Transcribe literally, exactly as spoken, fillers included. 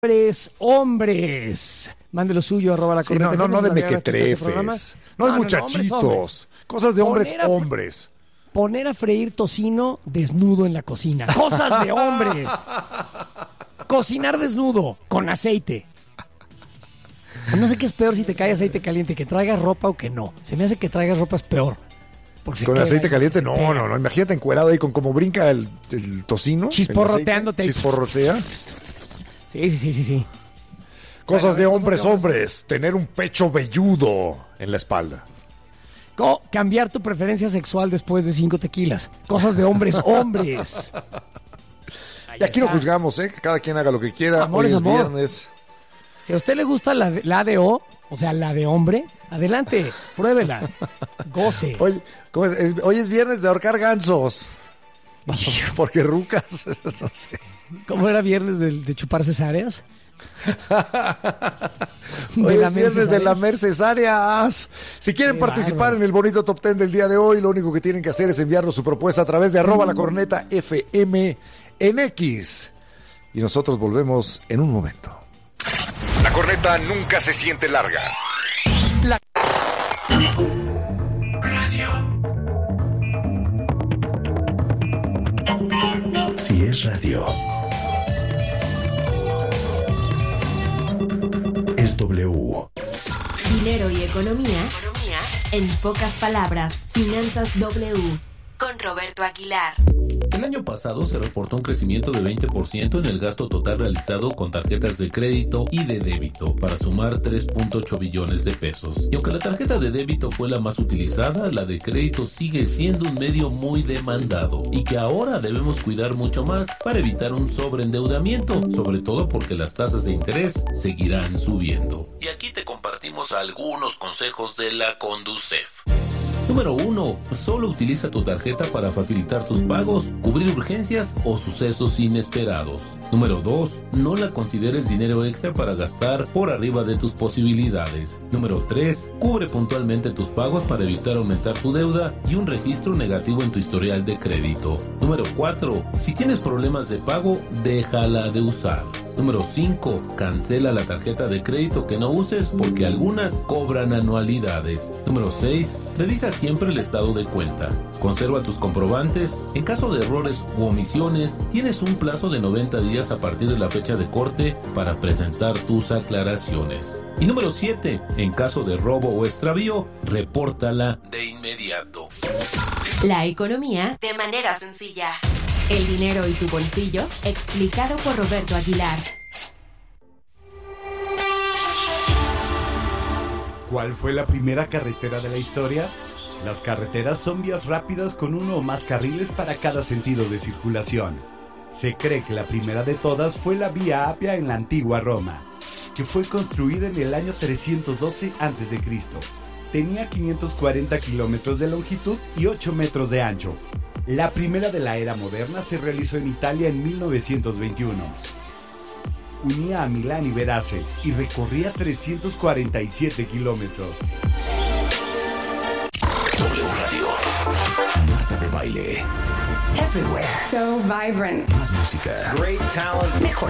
Hombres, hombres. Mande lo suyo, arroba la sí, no, no, no de mequetrefes. No de muchachitos. No, hombres, hombres. Cosas de hombres, a, hombres. Poner a freír tocino desnudo en la cocina. Cosas de hombres. Cocinar desnudo, con aceite. No sé qué es peor si te cae aceite caliente, que traigas ropa o que no. Se me hace que traigas ropa es peor. Con aceite caliente, no, no, no. Imagínate encuerado ahí con como brinca el, el tocino. Chisporroteándote. Chisporrotea. Sí, sí, sí, sí, sí. Cosas bueno, de hombres, cosas de hombres, hombres. Tener un pecho velludo en la espalda. Co- cambiar tu preferencia sexual después de cinco tequilas. Cosas de hombres, hombres. Y aquí está. No juzgamos, ¿eh? Que cada quien haga lo que quiera. Amor Hoy es es amor. Viernes. Si a usted le gusta la, la de O, o sea, la de hombre, adelante, pruébela, goce. Hoy, ¿cómo es? Es, hoy es viernes de ahorcar gansos. Porque rucas, no sé. ¿Cómo era viernes de, de chupar cesáreas? Hoy es viernes de lamer cesáreas. Si quieren Qué participar bárbaro. En el bonito top ten del día de hoy, lo único que tienen que hacer es enviarnos su propuesta a través de arroba la corneta F M en X. Y nosotros volvemos en un momento. La corneta nunca se siente larga. La... Si es radio, es W. Dinero y economía, economía en pocas palabras. Finanzas W con Roberto Aguilar. El año pasado se reportó un crecimiento de veinte por ciento en el gasto total realizado con tarjetas de crédito y de débito, para sumar tres punto ocho billones de pesos. Y aunque la tarjeta de débito fue la más utilizada, la de crédito sigue siendo un medio muy demandado y que ahora debemos cuidar mucho más para evitar un sobreendeudamiento, sobre todo porque las tasas de interés seguirán subiendo. Y aquí te compartimos algunos consejos de la Conducef. Número uno. Solo utiliza tu tarjeta para facilitar tus pagos, cubrir urgencias o sucesos inesperados. Número dos. No la consideres dinero extra para gastar por arriba de tus posibilidades. Número tres. Cubre puntualmente tus pagos para evitar aumentar tu deuda y un registro negativo en tu historial de crédito. Número cuatro. Si tienes problemas de pago, déjala de usar. Número cinco. Cancela la tarjeta de crédito que no uses porque algunas cobran anualidades. Número seis. Revisa siempre el estado de cuenta. Conserva tus comprobantes. En caso de errores u omisiones, tienes un plazo de noventa días a partir de la fecha de corte para presentar tus aclaraciones. Y número siete. En caso de robo o extravío, repórtala de inmediato. La economía de manera sencilla. El dinero y tu bolsillo, explicado por Roberto Aguilar. ¿Cuál fue la primera carretera de la historia? Las carreteras son vías rápidas con uno o más carriles para cada sentido de circulación. Se cree que la primera de todas fue la Vía Apia en la antigua Roma, que fue construida en el año trescientos doce antes de Cristo. Tenía quinientos cuarenta kilómetros de longitud y ocho metros de ancho. La primera de la era moderna se realizó en Italia en mil novecientos veintiuno. Unía a Milán y Verace y recorría trescientos cuarenta y siete kilómetros. W Radio. Marta de baile. Everywhere. So vibrant. Más música. Great talent. Mejor